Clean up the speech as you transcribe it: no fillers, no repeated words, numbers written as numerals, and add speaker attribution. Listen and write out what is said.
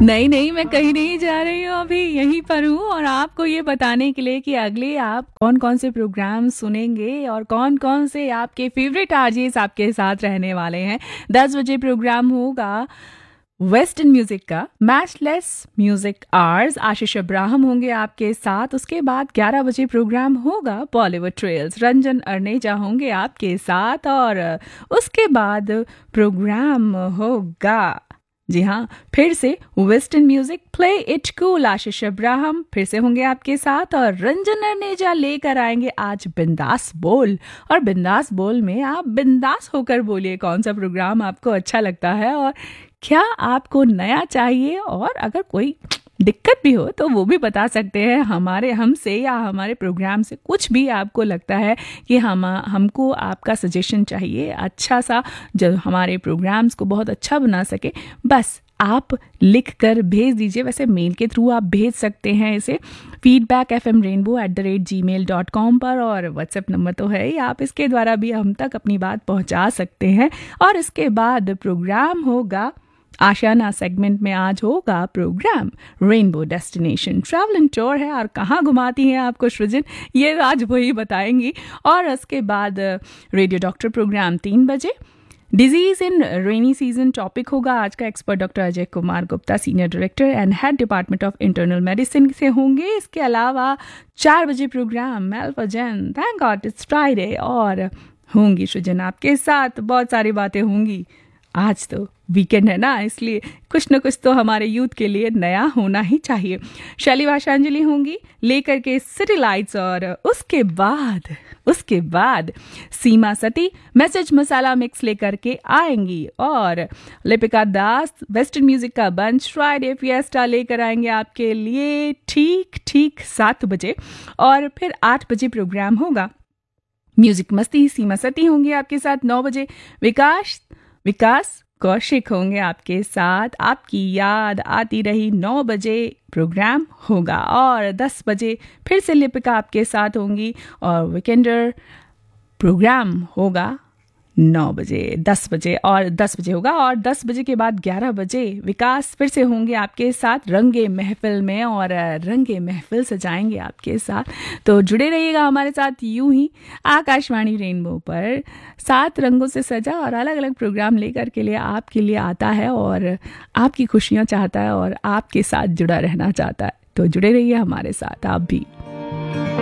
Speaker 1: नहीं नहीं, मैं कहीं नहीं जा रही हूँ, अभी यहीं पर हूँ और आपको ये बताने के लिए कि अगले आप कौन कौन से प्रोग्राम सुनेंगे और कौन कौन से आपके फेवरेट आरजेस आपके साथ रहने वाले हैं। 10 बजे प्रोग्राम होगा वेस्टर्न म्यूजिक का, मैचलेस म्यूजिक आवर्स, आशीष अब्राहम होंगे आपके साथ। उसके बाद 11 बजे प्रोग्राम होगा बॉलीवुड ट्रेल्स, रंजन अर्नेजा होंगे आपके साथ। और उसके बाद प्रोग्राम होगा, जी हाँ, फिर से western music, play it cool, Ashish Abraham फिर से होंगे आपके साथ। और रंजन अर्नेजा लेकर आएंगे आज बिंदास बोल। और बिंदास बोल में आप बिंदास होकर बोलिए कौन सा प्रोग्राम आपको अच्छा लगता है और क्या आपको नया चाहिए। और अगर कोई दिक्कत भी हो तो वो भी बता सकते हैं हमसे या हमारे प्रोग्राम से। कुछ भी आपको लगता है कि हमको आपका सजेशन चाहिए अच्छा सा, जो हमारे प्रोग्राम्स को बहुत अच्छा बना सके, बस आप लिख कर भेज दीजिए। वैसे मेल के थ्रू आप भेज सकते हैं इसे feedbackfmrainbow@gmail.com पर। और व्हाट्सएप नंबर तो है ही, आप इसके द्वारा भी हम तक अपनी बात पहुंचा सकते हैं। और इसके बाद प्रोग्राम होगा आशियाना सेगमेंट में, आज होगा programme rainbow destination travel and tour है। और कहाँ घुमाती हैं आपको सृजन, ये आज वही बताएंगी। और उसके बाद रेडियो डॉक्टर प्रोग्राम 3 बजे, disease in rainy season topic होगा आज का। Expert doctor Ajay Kumar Gupta, senior director and head department of internal medicine से होंगे। इसके अलावा 4 बजे programme मेल्फोजन, thank God it's Friday, और होंगी सृजन आपके साथ। बहुत सारी बातें होंगी, आज तो वीकेंड है ना, इसलिए कुछ न कुछ तो हमारे यूथ के लिए नया होना ही चाहिए। शैली भाषांजलि होंगी लेकर के सिटी लाइट्स। और उसके बाद सीमा सती मैसेज मसाला मिक्स लेकर के आएंगी। और लिपिका दास वेस्टर्न म्यूजिक का बंच फ्राइडे फिएस्टा लेकर आएंगे आपके लिए ठीक 7 बजे। और फिर 8 बजे प्रोग्राम होगा म्यूजिक मस्ती, सीमा सती होंगी आपके साथ। 9 बजे विकास कौशिक होंगे आपके साथ, आपकी याद आती रही 9 बजे प्रोग्राम होगा। और 10 बजे फिर से लिपिका आपके साथ होंगी और वीकेंडर प्रोग्राम होगा 9 बजे 10 बजे और 10 बजे होगा। और 10 बजे के बाद 11 बजे विकास फिर से होंगे आपके साथ रंगे महफिल में, और रंगे महफिल सजाएंगे आपके साथ। तो जुड़े रहिएगा हमारे साथ यूं ही आकाशवाणी रेनबो पर। 7 रंगों से सजा और अलग अलग प्रोग्राम लेकर के लिए आपके लिए आता है और आपकी खुशियाँ चाहता है और आपके साथ जुड़ा रहना चाहता है। तो जुड़े रहिए हमारे साथ आप भी।